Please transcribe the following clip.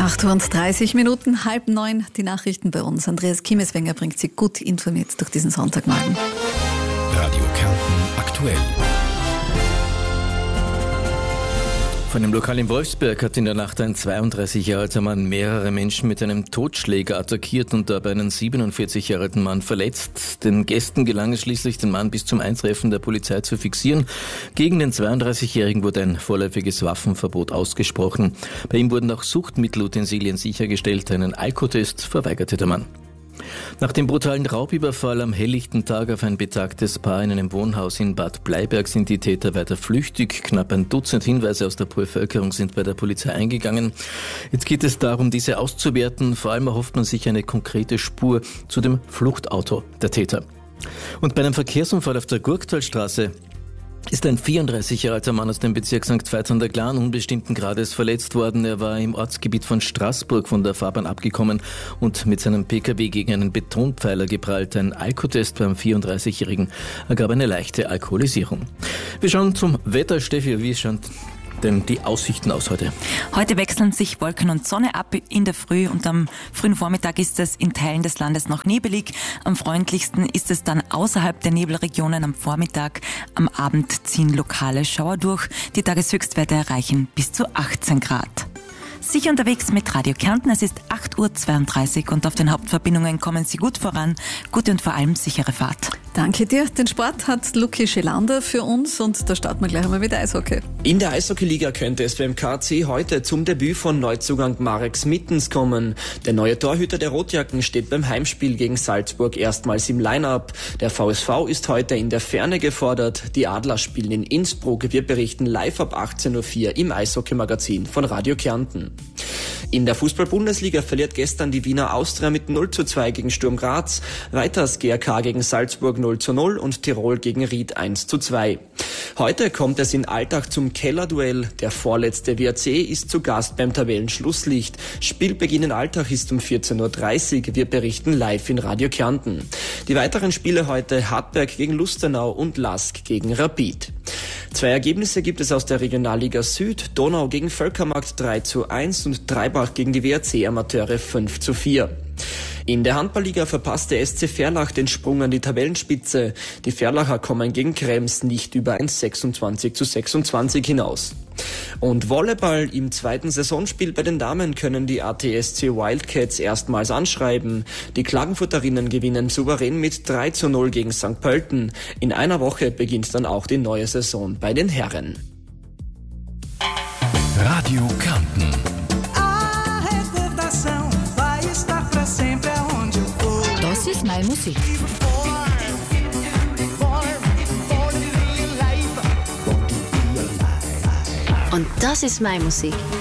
8:30 Uhr, 8:30, die Nachrichten bei uns. Andreas Kiemeswenger bringt Sie gut informiert durch diesen Sonntagmorgen. Radio Kärnten aktuell. Von einem Lokal in Wolfsberg hat in der Nacht ein 32 Jahre alter Mann mehrere Menschen mit einem Totschläger attackiert und dabei einen 47 Jahre alten Mann verletzt. Den Gästen gelang es schließlich, den Mann bis zum Eintreffen der Polizei zu fixieren. Gegen den 32-Jährigen wurde ein vorläufiges Waffenverbot ausgesprochen. Bei ihm wurden auch Suchtmittelutensilien sichergestellt. Einen Alkotest verweigerte der Mann. Nach dem brutalen Raubüberfall am helllichten Tag auf ein betagtes Paar in einem Wohnhaus in Bad Bleiberg sind die Täter weiter flüchtig. Knapp ein Dutzend Hinweise aus der Bevölkerung sind bei der Polizei eingegangen. Jetzt geht es darum, diese auszuwerten. Vor allem erhofft man sich eine konkrete Spur zu dem Fluchtauto der Täter. Und bei einem Verkehrsunfall auf der Gurktalstraße ist ein 34 Jahre alter Mann aus dem Bezirk St. Veit an der Glan unbestimmten Grades verletzt worden. Er war im Ortsgebiet von Straßburg von der Fahrbahn abgekommen und mit seinem Pkw gegen einen Betonpfeiler geprallt. Ein Alkotest beim 34-Jährigen ergab eine leichte Alkoholisierung. Wir schauen zum Wetter. Steffi, wie schauen denn die Aussichten aus heute? Heute wechseln sich Wolken und Sonne ab in der Früh und am frühen Vormittag ist es in Teilen des Landes noch nebelig. Am freundlichsten ist es dann außerhalb der Nebelregionen am Vormittag. Am Abend ziehen lokale Schauer durch. Die Tageshöchstwerte erreichen bis zu 18 Grad. Sicher unterwegs mit Radio Kärnten. Es ist 8:32 Uhr und auf den Hauptverbindungen kommen Sie gut voran. Gute und vor allem sichere Fahrt. Danke dir. Den Sport hat Luki Schelander für uns und da starten wir gleich einmal mit Eishockey. In der Eishockeyliga könnte es beim KC heute zum Debüt von Neuzugang Marek Smittens kommen. Der neue Torhüter der Rotjacken steht beim Heimspiel gegen Salzburg erstmals im Line-Up. Der VSV ist heute in der Ferne gefordert. Die Adler spielen in Innsbruck. Wir berichten live ab 18:04 Uhr im Eishockey-Magazin von Radio Kärnten. In der Fußball-Bundesliga verliert gestern die Wiener Austria mit 0:2 gegen Sturm Graz, weiters GRK gegen Salzburg 0:0 und Tirol gegen Ried 1:2. Heute kommt es in Altach zum Kellerduell. Der vorletzte WRC ist zu Gast beim Tabellenschlusslicht. Spielbeginn in Altach ist um 14:30 Uhr. Wir berichten live in Radio Kärnten. Die weiteren Spiele heute: Hartberg gegen Lustenau und Lask gegen Rapid. 2 Ergebnisse gibt es aus der Regionalliga Süd. Donau gegen Völkermarkt 3:1 und Dreibach gegen die WRC-Amateure 5:4. In der Handballliga verpasste SC Verlach den Sprung an die Tabellenspitze. Die Verlacher kommen gegen Krems nicht über ein 26:26 hinaus. Und Volleyball: im zweiten Saisonspiel bei den Damen können die ATSC Wildcats erstmals anschreiben. Die Klagenfurterinnen gewinnen souverän mit 3:0 gegen St. Pölten. In einer Woche beginnt dann auch die neue Saison bei den Herren. Radio Kärnten. Das ist meine Musik. Und das ist meine Musik.